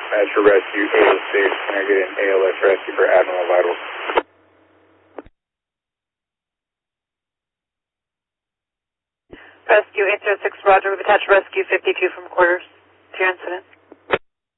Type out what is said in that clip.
Azure Rescue 806, can I get an ALS rescue for Admiral Vitals? Rescue 806, roger. We've attached Rescue 52 from quarters to your incident.